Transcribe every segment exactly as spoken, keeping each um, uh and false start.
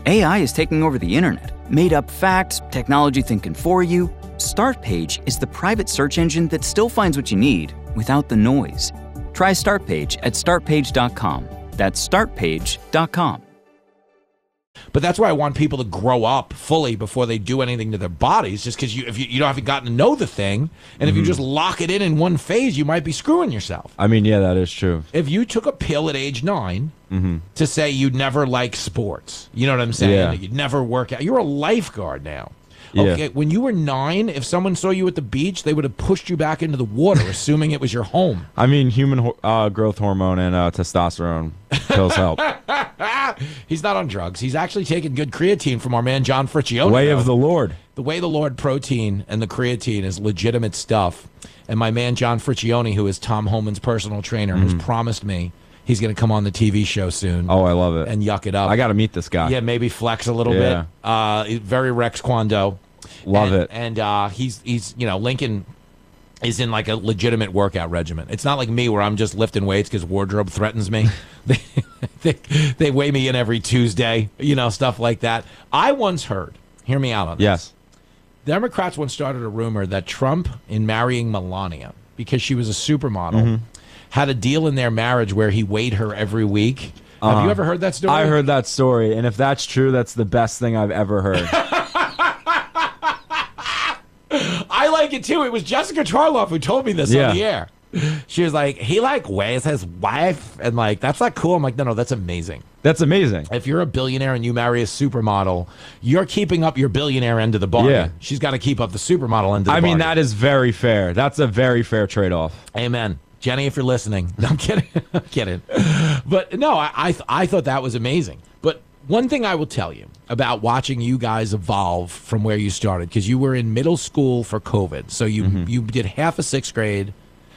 A I is taking over the internet. Made up facts, technology thinking for you. Startpage is the private search engine that still finds what you need without the noise. Try Startpage at start page dot com. That's start page dot com. But that's why I want people to grow up fully before they do anything to their bodies, just because you, if you, you haven't gotten to know the thing, and if Mhm. you just lock it in in one phase, you might be screwing yourself. I mean, yeah, that is true. If you took a pill at age nine Mm-hmm. to say you'd never like sports, you know what I'm saying? Yeah. You'd never work out. You're a lifeguard now. Yeah. Okay, when you were nine, if someone saw you at the beach, they would have pushed you back into the water, assuming it was your home. I mean, human ho- uh, growth hormone and uh, testosterone pills help. He's not on drugs. He's actually taking good creatine from our man John Friccione. Way though. of the Lord. The Way of the Lord protein and the creatine is legitimate stuff. And my man John Friccione, who is Tom Homan's personal trainer, Mhm. has promised me he's going to come on the T V show soon. Oh, I love it. And yuck it up. I got to meet this guy. Yeah, maybe flex a little Yeah. bit. Uh, very Rex Kwon Do. Love And- it. And uh, he's he's you know Lincoln is in like a legitimate workout regimen. It's not like me where I'm just lifting weights because wardrobe threatens me. they, they they weigh me in every Tuesday, you know, stuff like that. I once heard. Hear me out on this. Yes. Democrats once started a rumor that Trump, in marrying Melania, because she was a supermodel, Mhm. had a deal in their marriage where he weighed her every week. Have Uh-huh. you ever heard that story? I heard that story, and if that's true, that's the best thing I've ever heard. I like it too. It was Jessica Charloff who told me this Yeah. on the air. She was like, he like weighs his wife, and like that's not cool. I'm like, no, no, that's amazing. That's amazing. If you're a billionaire and you marry a supermodel, you're keeping up your billionaire end of the bargain. Yeah. She's got to keep up the supermodel end of the I bargain. mean, that is very fair. That's a very fair trade-off. Amen. Jenny, if you're listening. No, I'm kidding. I'm kidding. But no, I, I, th- I thought that was amazing. But one thing I will tell you about watching you guys evolve from where you started, because you were in middle school for COVID. So you, Mm-hmm. you did half of sixth grade.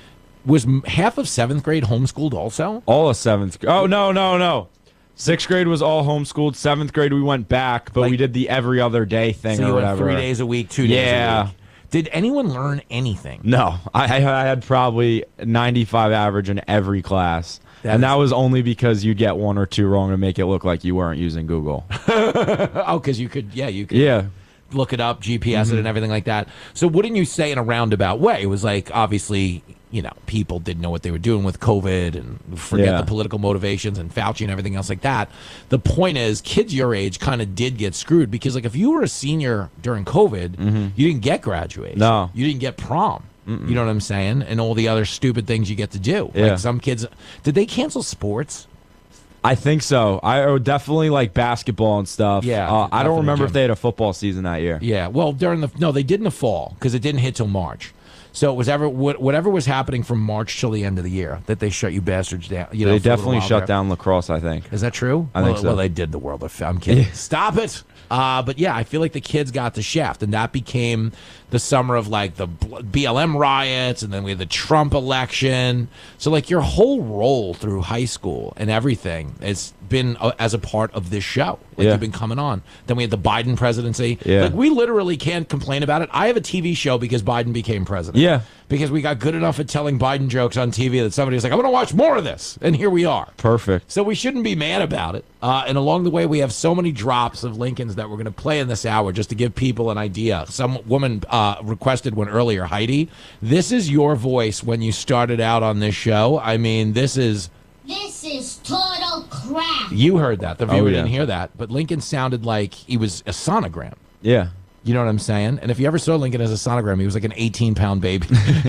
Was m- half of seventh grade homeschooled also? All of seventh. Oh, no, no, no. Sixth grade was all homeschooled. Seventh grade, we went back, but Like- we did the every other day thing So or you went whatever. three days a week, two days Yeah. a week. Did anyone learn anything? No, I, I had probably ninety-five average in every class. That and is- that was only because you'd get one or two wrong to make it look like you weren't using Google. Oh, because you could, yeah, you could. Yeah. Look it up, G P S it, and everything like that. So, wouldn't you say in a roundabout way? It was like, obviously, you know, people didn't know what they were doing with COVID and forget Yeah. the political motivations and Fauci and everything else like that. The point is, kids your age kind of did get screwed because, like, if you were a senior during COVID, you didn't get graduation. No. You didn't get prom. You know what I'm saying? And all the other stupid things you get to do. Yeah. Like, some kids, did they cancel sports? I think so. I oh, definitely like basketball and stuff. Yeah, Uh, I nothing don't in remember gym. if they had a football season that year. Yeah, well, during the no, they did in the fall because it didn't hit till March. So it was ever wh- whatever was happening from March till the end of the year that they shut you bastards down. You know, They for a little definitely while shut there. down lacrosse, I think. Is that true? I well, think so. Well, they did the world of. I'm kidding. Stop it. Uh, but yeah, I feel like the kids got the shaft, and that became the summer of like the bl- B L M riots, and then we had the Trump election. So like your whole role through high school and everything has been uh, as a part of this show. Like Yeah. you've been coming on. Then we had the Biden presidency. Yeah. Like we literally can't complain about it. I have a T V show because Biden became president. Yeah. Because we got good enough at telling Biden jokes on T V that somebody was like, I'm going to watch more of this. And here we are. Perfect. So we shouldn't be mad about it. Uh, and along the way, we have so many drops of Lincolns that we're going to play in this hour just to give people an idea. Some woman uh, requested one earlier, Heidi. This is your voice when you started out on this show. I mean, this is. This is total crap. You heard that. The viewer Oh, yeah. didn't hear that. But Lincoln sounded like he was a sonogram. Yeah. You know what I'm saying? And if you ever saw Lincoln as a sonogram, he was like an eighteen pound baby.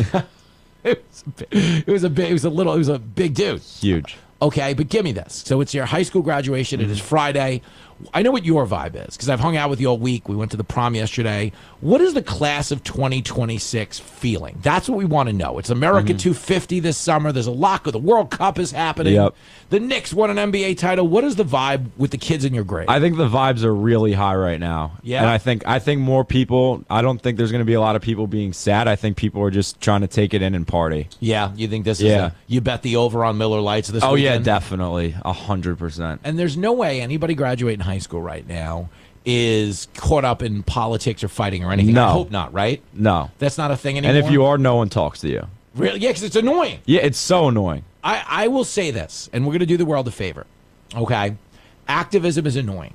it, was a, bi- it was a big, it was a little, it was a big dude. Huge. Okay, but give me this. So it's your high school graduation. It is Friday. I know what your vibe is because I've hung out with you all week. We went to the prom yesterday. What is the class of twenty twenty-six feeling? That's what we want to know. It's America two fifty this summer. There's a lot of the World Cup is happening. Yep. The Knicks won an N B A title. What is the vibe with the kids in your grade? I think the vibes are really high right now. Yeah. And I think I think more people, I don't think there's going to be a lot of people being sad. I think people are just trying to take it in and party. yeah, you think this is Yeah. a, you bet the over on Miller Lights this Oh, yeah, weekend? definitely. A hundred percent. And there's no way anybody graduating high school right now is caught up in politics or fighting or anything. I No. hope not, right? No. That's not a thing anymore. And if you are, no one talks to you. Really? Yeah, because it's annoying. Yeah, it's so annoying. I, I will say this, and we're going to do the world a favor. Okay? Activism is annoying.